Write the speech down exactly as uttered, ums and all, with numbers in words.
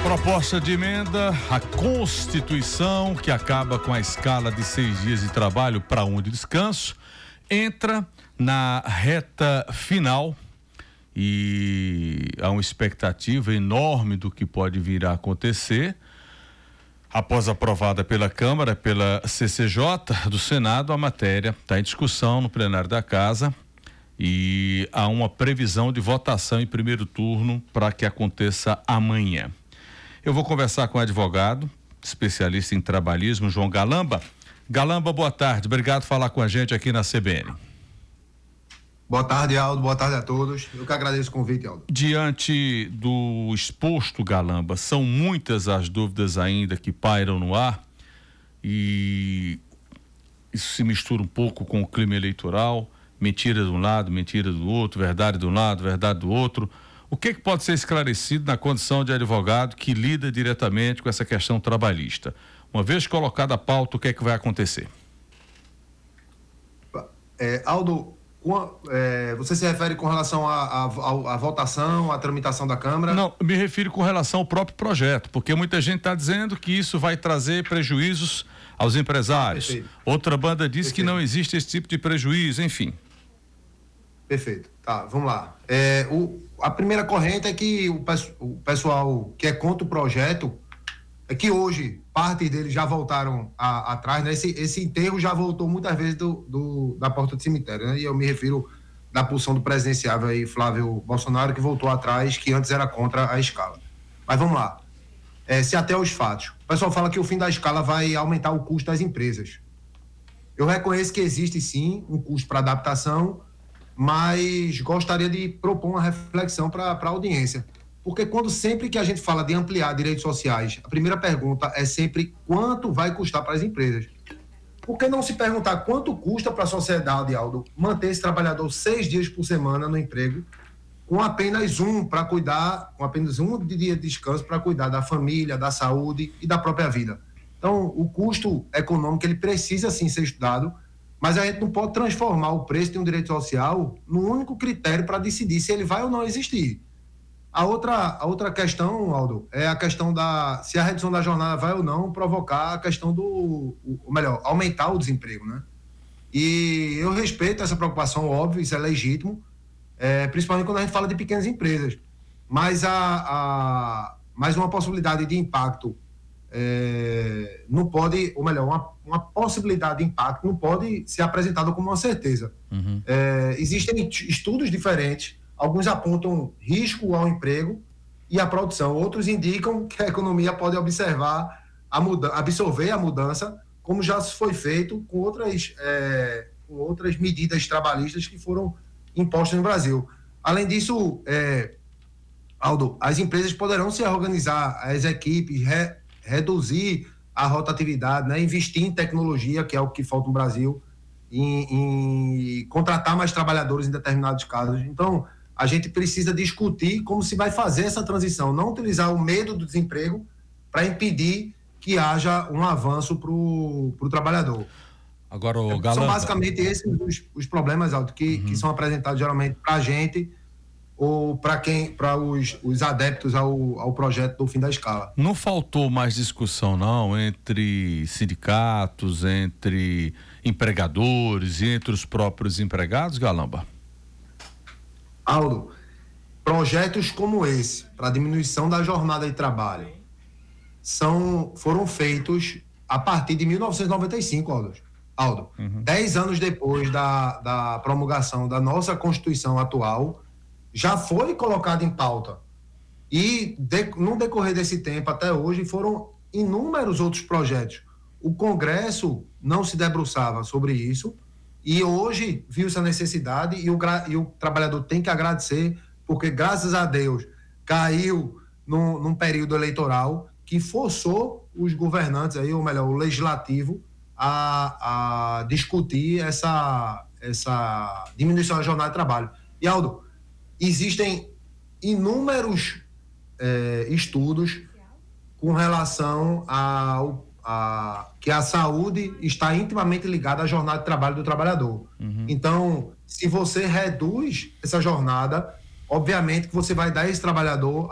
Proposta de emenda à Constituição, que acaba com a escala de seis dias de trabalho para um de descanso, entra na reta final e há uma expectativa enorme do que pode vir a acontecer. Após aprovada pela Câmara, pela C C J do Senado, a matéria está em discussão no plenário da Casa e há uma previsão de votação em primeiro turno para que aconteça amanhã. Eu vou conversar com o advogado, especialista em trabalhismo, João Galamba. Galamba, boa tarde. Obrigado por falar com a gente aqui na C B N. Boa tarde, Aldo. Boa tarde a todos. Eu que agradeço o convite, Aldo. Diante do exposto, Galamba, são muitas as dúvidas ainda que pairam no ar e isso se mistura um pouco com o clima eleitoral, mentira de um lado, mentira do outro, verdade de um lado, verdade do outro. O que, que pode ser esclarecido na condição de advogado que lida diretamente com essa questão trabalhista? Uma vez colocada a pauta, o que é que vai acontecer? É, Aldo, é, você se refere com relação à votação, à tramitação da Câmara? Não, me refiro com relação ao próprio projeto, porque muita gente está dizendo que isso vai trazer prejuízos aos empresários. Perfeito. Outra banda diz Perfeito. que não existe esse tipo de prejuízo, enfim. Perfeito. Tá, vamos lá. É, o, a primeira corrente é que o, o pessoal que é contra o projeto é que hoje parte deles já voltaram a, atrás, né? Esse, esse enterro já voltou muitas vezes do, do, da porta do cemitério, né? E eu me refiro da pulsão do presidenciável aí, Flávio Bolsonaro, que voltou atrás, que antes era contra a escala. Mas vamos lá. É, se até os fatos. O pessoal fala que o fim da escala vai aumentar o custo das empresas. Eu reconheço que existe sim um custo para adaptação, mas gostaria de propor uma reflexão para a audiência. Porque quando sempre que a gente fala de ampliar direitos sociais, a primeira pergunta é sempre quanto vai custar para as empresas. Por que não se perguntar quanto custa para a sociedade, Aldo, manter esse trabalhador seis dias por semana no emprego, com apenas um para cuidar, com apenas um dia de descanso para cuidar da família, da saúde e da própria vida. Então, o custo econômico, ele precisa sim ser estudado, mas a gente não pode transformar o preço de um direito social no único critério para decidir se ele vai ou não existir. A outra, a outra questão, Aldo, é a questão da se a redução da jornada vai ou não provocar a questão do, ou melhor, aumentar o desemprego, né? E eu respeito essa preocupação, óbvio, isso é legítimo, é, principalmente quando a gente fala de pequenas empresas. Mas, a, a, mais uma possibilidade de impacto É, não pode, ou melhor, uma, uma possibilidade de impacto não pode ser apresentada como uma certeza. Uhum. É, existem estudos diferentes, alguns apontam risco ao emprego e à produção, outros indicam que a economia pode observar a muda, absorver a mudança, como já foi feito com outras, é, com outras medidas trabalhistas que foram impostas no Brasil. Além disso, é, Aldo, as empresas poderão se organizar, as equipes, re, reduzir a rotatividade, né? Investir em tecnologia, que é o que falta no Brasil, em, em contratar mais trabalhadores em determinados casos. Então, a gente precisa discutir como se vai fazer essa transição, não utilizar o medo do desemprego para impedir que haja um avanço para o trabalhador. Agora, o São Galamba... basicamente esses os, os problemas, Aldo, que, uhum. que são apresentados geralmente para a gente ou para quem, para os, os adeptos ao, ao projeto do fim da escala. Não faltou mais discussão, não, entre sindicatos, entre empregadores e entre os próprios empregados, Galamba? Aldo, projetos como esse, para diminuição da jornada de trabalho, são, foram feitos a partir de mil novecentos e noventa e cinco, Aldo. Aldo, uhum. Dez anos depois da, da promulgação da nossa Constituição atual, já foi colocado em pauta. E de, no decorrer desse tempo, até hoje, foram inúmeros outros projetos. O Congresso não se debruçava sobre isso e hoje viu-se a necessidade e o, e o trabalhador tem que agradecer, porque, graças a Deus, caiu num, num período eleitoral que forçou os governantes, aí, ou melhor, o legislativo, a, a discutir essa, essa diminuição da jornada de trabalho. E, Aldo, existem inúmeros é, estudos com relação ao a, que a saúde está intimamente ligada à jornada de trabalho do trabalhador. Uhum. Então, se você reduz essa jornada, obviamente que você vai dar a esse trabalhador